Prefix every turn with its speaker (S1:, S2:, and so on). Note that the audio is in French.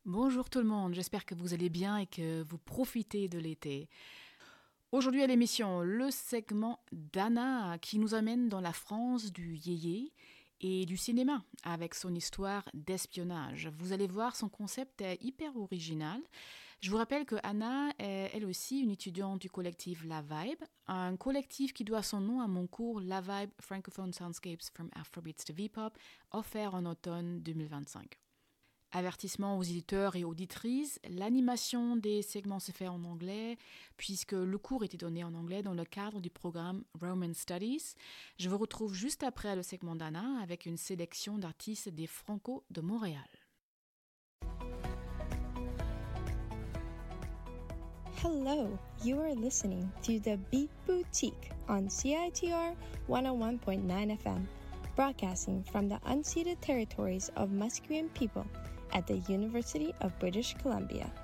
S1: Bonjour tout le monde, j'espère que vous allez bien et que vous profitez de l'été. Aujourd'hui à l'émission, le segment d'Anna qui nous amène dans la France du yéyé et du cinéma avec son histoire d'espionnage. Vous allez voir, son concept est hyper original. Je vous rappelle que Anna est elle aussi une étudiante du collectif La Vibe, un collectif qui doit son nom à mon cours La Vibe Francophone Soundscapes from Afrobeats to V-Pop offert en automne 2025. Avertissement aux éditeurs et auditrices, l'animation des segments se fait en anglais puisque le cours était donné en anglais dans le cadre du programme Roman Studies. Je vous retrouve juste après le segment d'Anna avec une sélection d'artistes des Franco de Montréal.
S2: Hello, you are listening to the Beat Boutique on CITR 101.9 FM, broadcasting from the unceded territories of Musqueam people at the University of British Columbia.